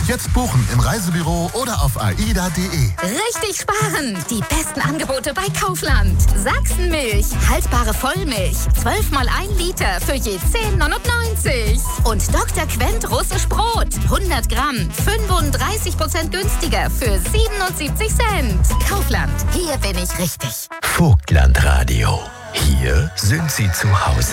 Jetzt buchen im Reisebüro oder auf aida.de. Richtig sparen! Die besten Angebote bei Kaufland. Sachsenmilch, haltbare Vollmilch, 12 mal 1 Liter für je 10,99. Und Dr. Quent russisch Brot, 100 Gramm, 35% günstiger für 77 Cent. Kaufland, hier bin ich richtig. Vogtland Radio. Hier sind Sie zu Hause.